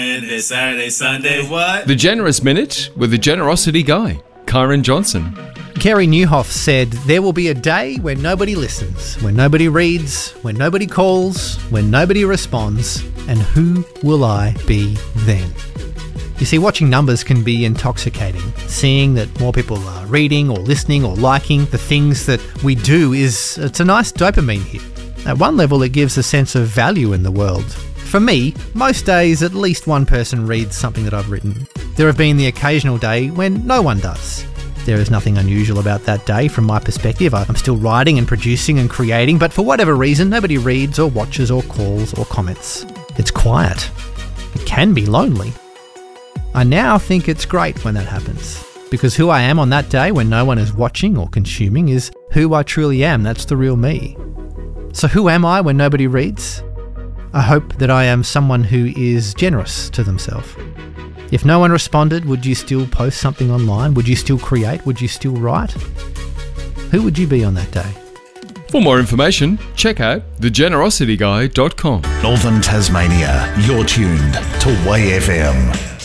This Saturday, Sunday, what? The Generous Minute with the Generosity Guy, Kyron Johnson. Kerry Newhoff said, "There will be a day when nobody listens, when nobody reads, when nobody calls, when nobody responds, and who will I be then?" You see, watching numbers can be intoxicating. Seeing that more people are reading or listening or liking the things that we do it's a nice dopamine hit. At one level, it gives a sense of value in the world. For me, most days at least one person reads something that I've written. There have been the occasional day when no one does. There is nothing unusual about that day from my perspective. I'm still writing and producing and creating, but for whatever reason, nobody reads or watches or calls or comments. It's quiet. It can be lonely. I now think it's great when that happens, because who I am on that day when no one is watching or consuming is who I truly am. That's the real me. So who am I when nobody reads? I hope that I am someone who is generous to themselves. If no one responded, would you still post something online? Would you still create? Would you still write? Who would you be on that day? For more information, check out thegenerosityguy.com. Northern Tasmania, you're tuned to Way FM.